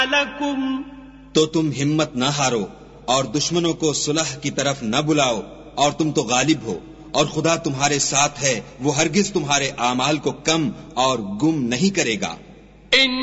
तो तुम हिम्मत न हारो और दुश्मनों को सुलह की तरफ न बुलाओ, और तुम तो गालिब हो, और खुदा तुम्हारे साथ है, वो हरगिज तुम्हारे आमाल को कम और गुम नहीं करेगा।